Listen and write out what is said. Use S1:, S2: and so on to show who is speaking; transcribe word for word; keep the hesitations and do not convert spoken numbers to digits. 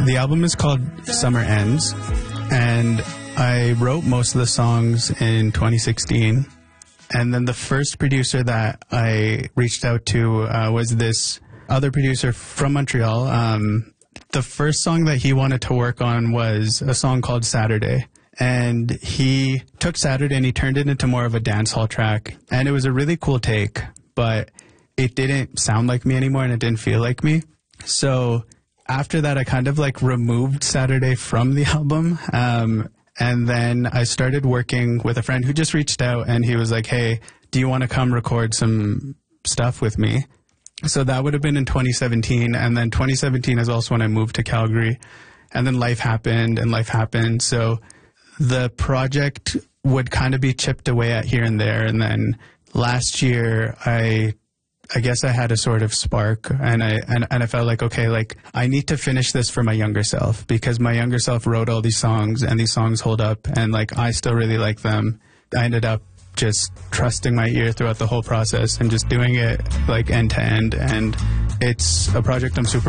S1: The album is called Summer Ends, and I wrote most of the songs in twenty sixteen. And then the first producer that I reached out to uh, was this other producer from Montreal. Um, the first song that he wanted to work on was a song called Saturday. And he took Saturday and he turned it into more of a dancehall track. And it was a really cool take, but it didn't sound like me anymore and it didn't feel like me. So after that, I kind of like removed Saturday from the album. Um, and then I started working with a friend who just reached out and he was like, hey, do you want to come record some stuff with me? So that would have been in twenty seventeen. And then twenty seventeen is also when I moved to Calgary. And then life happened and life happened. So the project would kind of be chipped away at here and there. And then last year, I I guess I had a sort of spark and I and, and I felt like, okay, like I need to finish this for my younger self because my younger self wrote all these songs and these songs hold up and like I still really like them. I ended up just trusting my ear throughout the whole process and just doing it like end to end. And it's a project I'm super